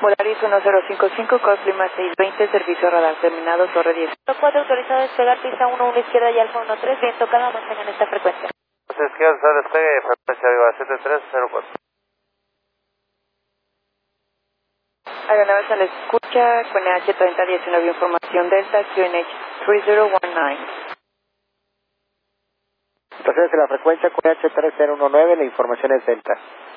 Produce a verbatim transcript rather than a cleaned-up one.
Volaris uno cero cinco cinco, Cos Lima seis veinte, servicio radar terminado, Torre diez. cuatro autorizado a despegar, pista uno uno izquierda y Alfa uno tres, viento calma, mantengan esta frecuencia. Izquierda, despegue, frecuencia Viva siete tres cero cuatro. Aeronave se le escucha con H treinta diecinueve, información Delta, Q N H tres cero uno nueve. Entonces, la frecuencia con H tres cero uno nueve, la información es Delta.